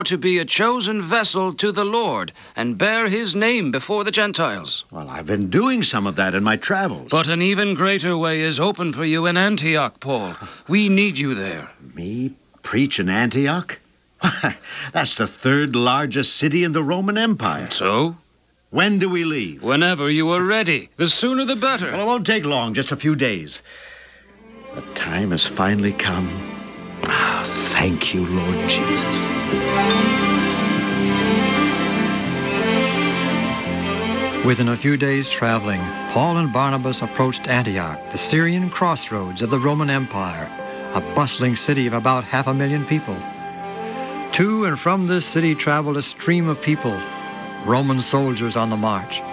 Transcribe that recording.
to be a chosen vessel to the Lord and bear his name before the Gentiles. Well, I've been doing some of that in my travels. But an even greater way is open for you in Antioch, Paul. We need you there. Me preach in Antioch? That's the third largest city in the Roman Empire. So? When do we leave? Whenever you are ready. The sooner the better. Well, it won't take long, just a few days. The time has finally come. Ah, thank you, Lord Jesus. Within a few days' traveling, Paul and Barnabas approached Antioch, the Syrian crossroads of the Roman Empire, a bustling city of about 500,000 people. To and from this city traveled a stream of people, Roman soldiers on the march,